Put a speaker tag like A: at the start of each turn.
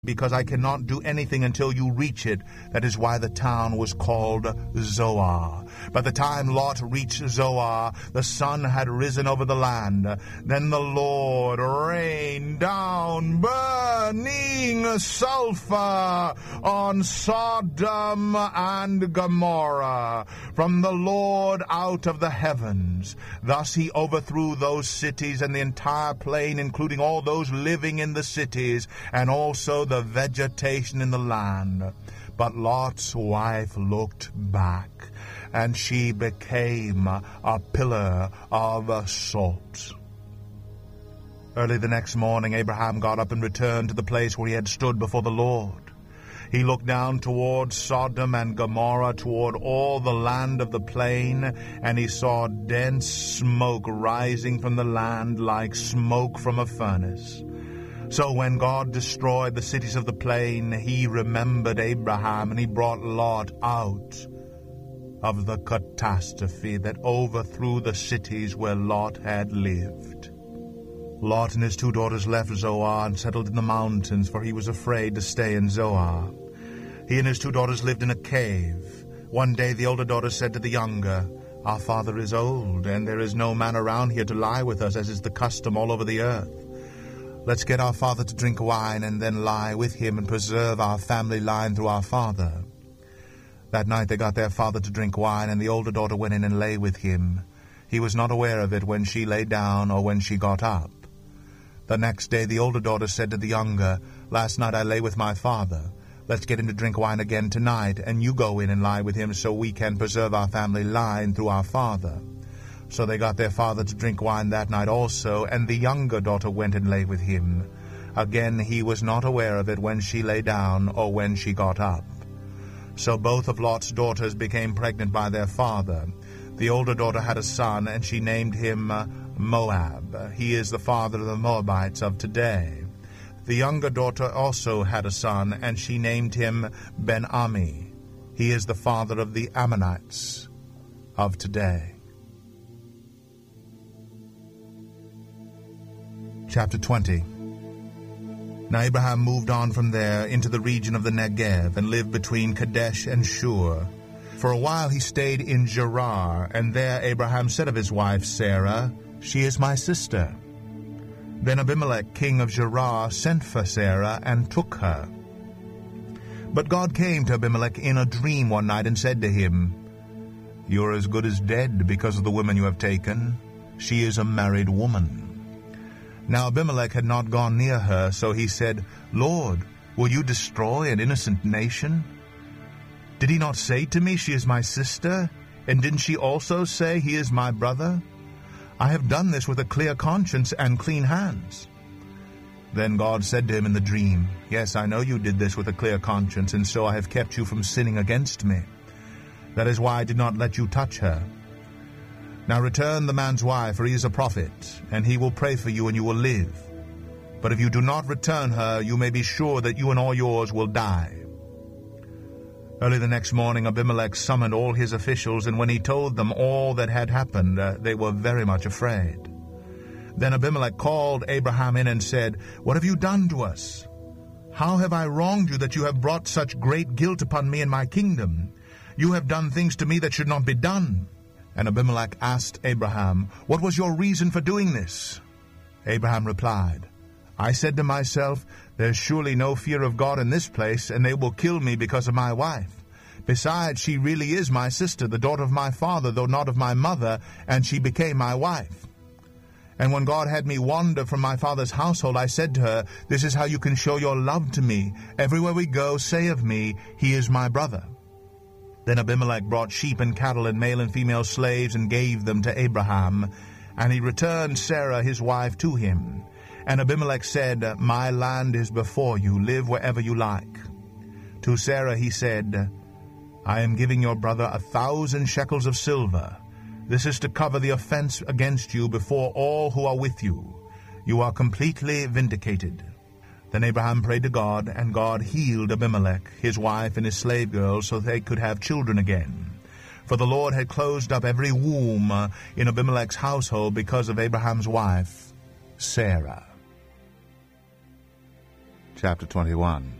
A: because I cannot do anything until you reach it. That is why the town was called Zoar. By the time Lot reached Zoar, the sun had risen over the land. Then the Lord rained down burning sulfur on Sodom and Gomorrah from the Lord out of the heavens. Thus he overthrew those cities and the entire plain, including all those living in the cities, and also the vegetation in the land. But Lot's wife looked back, and she became a pillar of salt. Early the next morning, Abraham got up and returned to the place where he had stood before the Lord. He looked down toward Sodom and Gomorrah, toward all the land of the plain, and he saw dense smoke rising from the land like smoke from a furnace. So when God destroyed the cities of the plain, he remembered Abraham, and he brought Lot out of the catastrophe that overthrew the cities where Lot had lived. Lot and his 2 daughters left Zoar and settled in the mountains, for he was afraid to stay in Zoar. He and his 2 daughters lived in a cave. One day the older daughter said to the younger, "Our father is old, and there is no man around here to lie with us, as is the custom all over the earth. Let's get our father to drink wine and then lie with him and preserve our family line through our father." That night they got their father to drink wine, and the older daughter went in and lay with him. He was not aware of it when she lay down or when she got up. The next day the older daughter said to the younger, "Last night I lay with my father. Let's get him to drink wine again tonight, and you go in and lie with him so we can preserve our family line through our father." So they got their father to drink wine that night also, and the younger daughter went and lay with him. Again he was not aware of it when she lay down or when she got up. So both of Lot's daughters became pregnant by their father. The older daughter had a son, and she named him Moab. He is the father of the Moabites of today. The younger daughter also had a son, and she named him Ben-Ami. He is the father of the Ammonites of today. Chapter 20. Now Abraham moved on from there into the region of the Negev and lived between Kadesh and Shur. For a while he stayed in Gerar, and there Abraham said of his wife Sarah, "She is my sister." Then Abimelech, king of Gerar, sent for Sarah and took her. But God came to Abimelech in a dream one night and said to him, "You are as good as dead because of the woman you have taken. She is a married woman." Now Abimelech had not gone near her, so he said, "Lord, will you destroy an innocent nation? Did he not say to me, 'She is my sister'? And didn't she also say, 'He is my brother'? I have done this with a clear conscience and clean hands." Then God said to him in the dream, "Yes, I know you did this with a clear conscience, and so I have kept you from sinning against me. That is why I did not let you touch her. Now return the man's wife, for he is a prophet, and he will pray for you, and you will live. But if you do not return her, you may be sure that you and all yours will die." Early the next morning Abimelech summoned all his officials, and when he told them all that had happened, they were very much afraid. Then Abimelech called Abraham in and said, "What have you done to us? How have I wronged you that you have brought such great guilt upon me and my kingdom? You have done things to me that should not be done." And Abimelech asked Abraham, "What was your reason for doing this?" Abraham replied, "I said to myself, 'There's surely no fear of God in this place, and they will kill me because of my wife. Besides, she really is my sister, the daughter of my father, though not of my mother, and she became my wife. And when God had me wander from my father's household, I said to her, This is how you can show your love to me. Everywhere we go, say of me, He is my brother.' Then Abimelech brought sheep and cattle and male and female slaves and gave them to Abraham, and he returned Sarah his wife to him. And Abimelech said, 'My land is before you, live wherever you like.' To Sarah he said, 'I am giving your brother 1,000 shekels of silver. This is to cover the offense against you before all who are with you. You are completely vindicated.' Then Abraham prayed to God, and God healed Abimelech, his wife, and his slave girls, so they could have children again. For the Lord had closed up every womb in Abimelech's household because of Abraham's wife, Sarah." Chapter 21.